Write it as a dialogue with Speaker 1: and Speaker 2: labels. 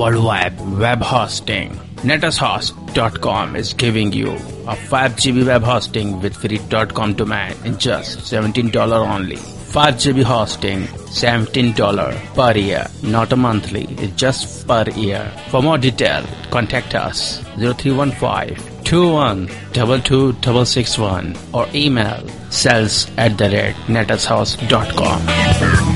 Speaker 1: worldwide web hosting. NetAsHost.com is giving you a 5 GB web hosting with free .com domain in just $17 only. 5 GB hosting, $17 per year, not a monthly, it's just per year. For more detail, contact us 0315-2122-661 or email sales@netashouse.com.